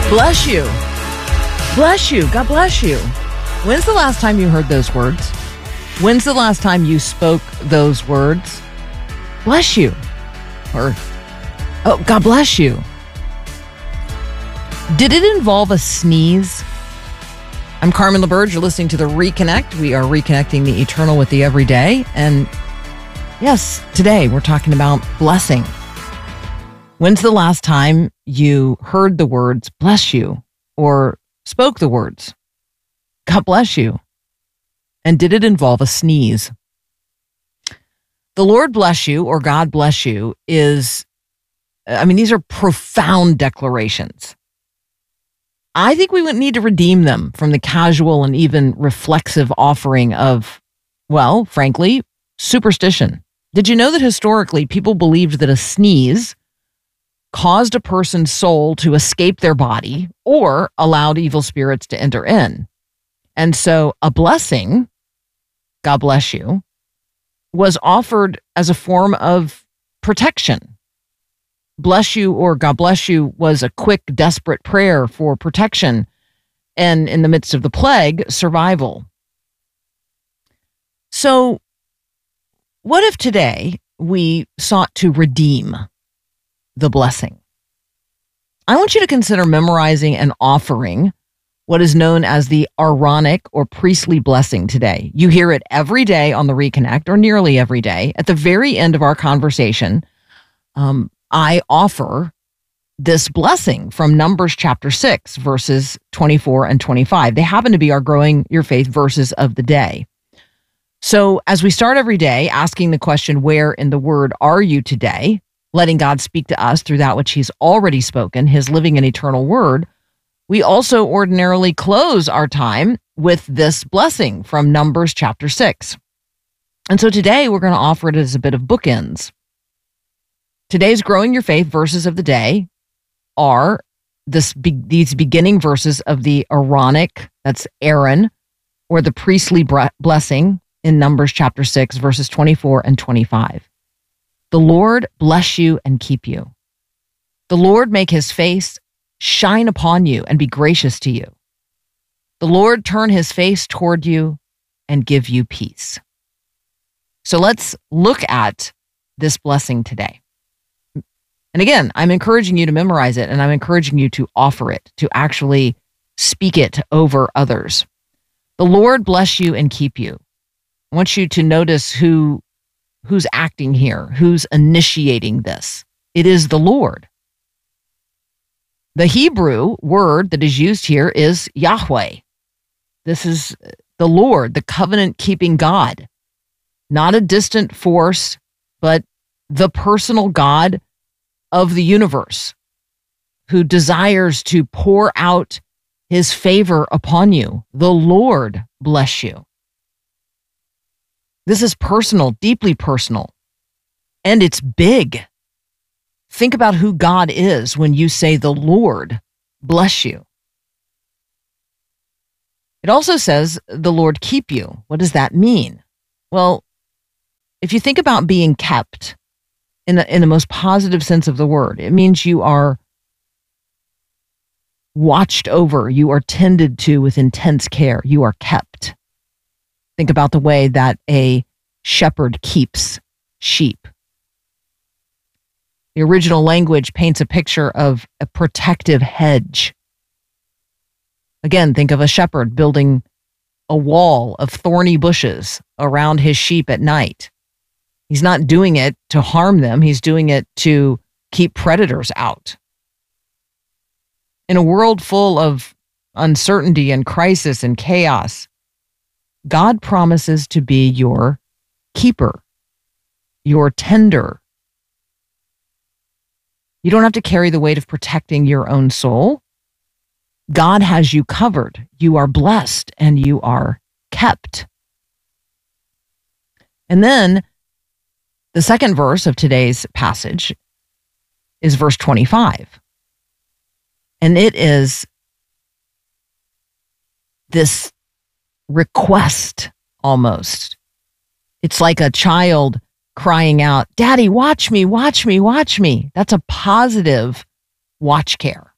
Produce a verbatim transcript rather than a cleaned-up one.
Bless you. Bless you. God bless you. When's the last time you heard those words? When's the last time you spoke those words? Bless you. Or, oh, God bless you. Did it involve a sneeze? I'm Carmen LaBerge. You're listening to The Reconnect. We are reconnecting the eternal with the everyday. And yes, today we're talking about blessing. When's the last time you heard the words, bless you, or spoke the words, God bless you? And did it involve a sneeze? The Lord bless you, or God bless you, is, I mean, these are profound declarations. I think we would need to redeem them from the casual and even reflexive offering of, well, frankly, superstition. Did you know that historically people believed that a sneeze caused a person's soul to escape their body or allowed evil spirits to enter in? And so a blessing, God bless you, was offered as a form of protection. Bless you or God bless you was a quick, desperate prayer for protection and, in the midst of the plague, survival. So what if today we sought to redeem the blessing? I want you to consider memorizing and offering what is known as the Aaronic or priestly blessing today. You hear it every day on the Reconnect, or nearly every day. At the very end of our conversation, um, I offer this blessing from Numbers chapter six, verses twenty-four and twenty-five. They happen to be our Growing Your Faith verses of the day. So as we start every day asking the question, where in the Word are you today? Letting God speak to us through that which He's already spoken, His living and eternal Word, we also ordinarily close our time with this blessing from Numbers chapter six. And so today we're going to offer it as a bit of bookends. Today's Growing Your Faith verses of the day are this be- these beginning verses of the Aaronic, that's Aaron, or the priestly bre- blessing in Numbers chapter six, verses twenty-four and twenty-five. The Lord bless you and keep you. The Lord make His face shine upon you and be gracious to you. The Lord turn His face toward you and give you peace. So let's look at this blessing today. And again, I'm encouraging you to memorize it, and I'm encouraging you to offer it, to actually speak it over others. The Lord bless you and keep you. I want you to notice who who's acting here, who's initiating this. It is the Lord. The Hebrew word that is used here is Yahweh. This is the Lord, the covenant-keeping God. Not a distant force, but the personal God of the universe, who desires to pour out His favor upon you. The Lord bless you. This is personal, deeply personal, and it's big. Think about who God is when you say the Lord bless you. It also says the Lord keep you. What does that mean? Well, if you think about being kept in the, in the most positive sense of the word, it means you are watched over, you are tended to with intense care, you are kept. Think about the way that a shepherd keeps sheep. The original language paints a picture of a protective hedge. Again, think of a shepherd building a wall of thorny bushes around his sheep at night. He's not doing it to harm them. He's doing it to keep predators out. In a world full of uncertainty and crisis and chaos, God promises to be your keeper, your tender. You don't have to carry the weight of protecting your own soul. God has you covered. You are blessed and you are kept. And then the second verse of today's passage is verse twenty-five. And it is this request almost. It's like a child crying out, "Daddy, watch me, watch me, watch me." That's a positive watch care.